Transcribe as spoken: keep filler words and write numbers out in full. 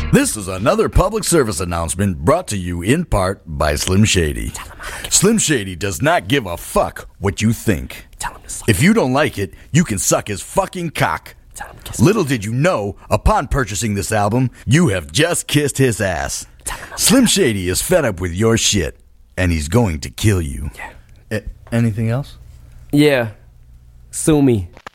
This is another public service announcement brought to you in part by Slim Shady. Slim Shady does not give a fuck what you think. If you don't like it, you can suck his fucking cock. Little did you know, upon purchasing this album, you have just kissed his ass. Slim Shady is fed up with your shit, and he's going to kill you. Yeah. A- anything else? Yeah. Sue me.